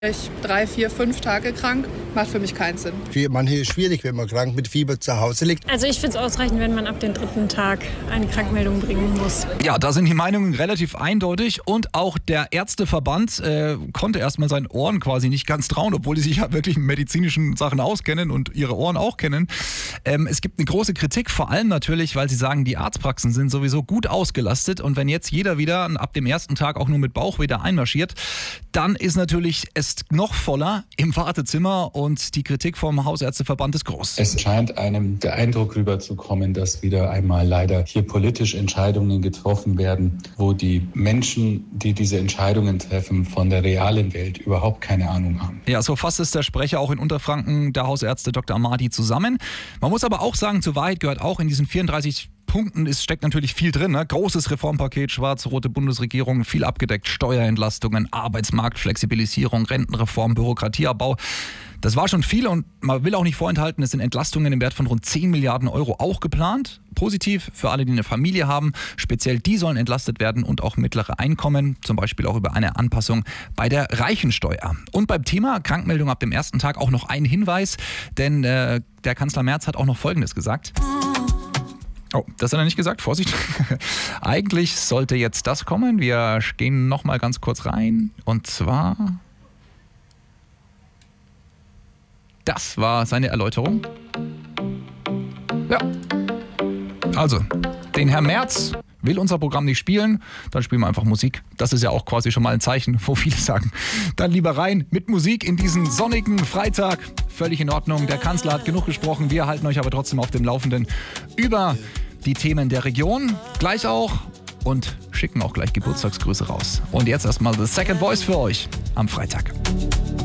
Ich 3, 4, 5 Tage krank, macht für mich keinen Sinn. Für manche ist es schwierig, wenn man krank mit Fieber zu Hause liegt. Also ich finde es ausreichend, wenn man ab dem 3. Tag eine Krankmeldung bringen muss. Ja, da sind die Meinungen relativ eindeutig und auch der Ärzteverband konnte erstmal seinen Ohren quasi nicht ganz trauen, obwohl die sich ja wirklich in medizinischen Sachen auskennen und ihre Ohren auch kennen. Es gibt eine große Kritik, vor allem natürlich, weil sie sagen, die Arztpraxen sind sowieso gut ausgelastet und wenn jetzt jeder wieder ab dem ersten Tag auch nur mit Bauchweh einmarschiert, dann ist natürlich es noch voller im Wartezimmer und die Kritik vom Hausärzteverband ist groß. Es scheint einem der Eindruck rüberzukommen, dass wieder einmal leider hier politisch Entscheidungen getroffen werden, wo die Menschen, die diese Entscheidungen treffen, von der realen Welt überhaupt keine Ahnung haben. Ja, so fasst es der Sprecher auch in Unterfranken, der Hausärzte Dr. Amadi, zusammen. Man muss aber auch sagen, zur Wahrheit gehört auch in diesen 34 Punkten steckt natürlich viel drin. Ne? Großes Reformpaket, schwarz-rote Bundesregierung, viel abgedeckt, Steuerentlastungen, Arbeitsmarktflexibilisierung, Rentenreform, Bürokratieabbau. Das war schon viel und man will auch nicht vorenthalten, es sind Entlastungen im Wert von rund 10 Milliarden Euro auch geplant. Positiv für alle, die eine Familie haben. Speziell die sollen entlastet werden und auch mittlere Einkommen, zum Beispiel auch über eine Anpassung bei der Reichensteuer. Und beim Thema Krankmeldung ab dem ersten Tag auch noch ein Hinweis, denn der Kanzler Merz hat auch noch Folgendes gesagt. Oh, das hat er nicht gesagt, Vorsicht. Eigentlich sollte jetzt das kommen. Wir gehen nochmal ganz kurz rein. Und zwar, das war seine Erläuterung. Ja, also, den Herr Merz will unser Programm nicht spielen, dann spielen wir einfach Musik. Das ist ja auch quasi schon mal ein Zeichen, wo viele sagen, dann lieber rein mit Musik in diesen sonnigen Freitag. Völlig in Ordnung, der Kanzler hat genug gesprochen, wir halten euch aber trotzdem auf dem Laufenden über die Themen der Region. Gleich auch und schicken auch gleich Geburtstagsgrüße raus. Und jetzt erstmal The Second Voice für euch am Freitag.